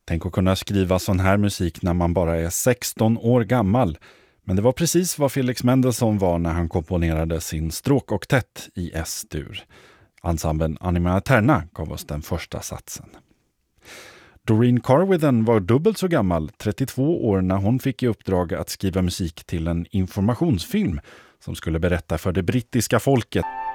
Tänk att kunna skriva sån här musik när man bara är 16 år gammal. Men det var precis vad Felix Mendelssohn var när han komponerade sin stråkoktett i S-dur. Ensemblen Anima Eterna gav oss den första satsen. Doreen Carwithen var dubbelt så gammal, 32 år, när hon fick i uppdrag att skriva musik till en informationsfilm som skulle berätta för det brittiska folket